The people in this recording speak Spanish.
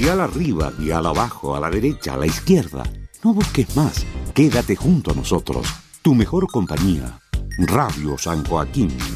Dial arriba, dial abajo, a la derecha, a la izquierda. No busques más. Quédate junto a nosotros. Tu mejor compañía. Radio San Joaquín.